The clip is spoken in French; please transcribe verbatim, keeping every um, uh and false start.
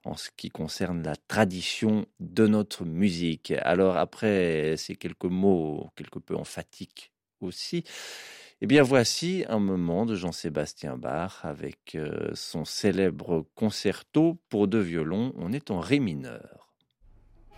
en ce qui concerne la tradition de notre musique. Alors après ces quelques mots quelque peu emphatiques aussi, eh bien voici un moment de Jean-Sébastien Bach avec euh, son célèbre concerto pour deux violons. On est en ré mineur.